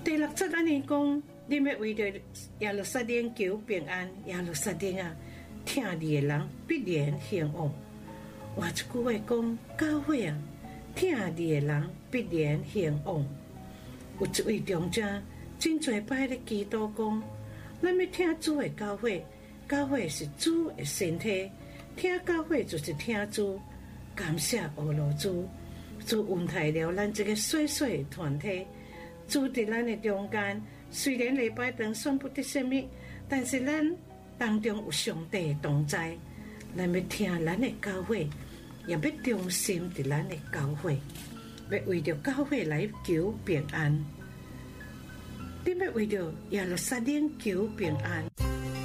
第60年讲，你要为着耶路撒冷求平安，耶路撒冷啊，听你的人必然兴旺。换一句话讲，教会啊，听你的人必然兴旺。有一位长者真侪摆咧祈祷讲，咱要听主的教会，教会是主的身体，听教会就是听主。感谢俄罗主，主恩待了咱这个小小的团体，主伫咱的中间。虽然礼拜堂算不得什么，但是咱当中有上帝的同在，咱要听咱的教会，也要忠心伫咱的教会，要为着教会来求平安。你要为着耶路撒冷求平安。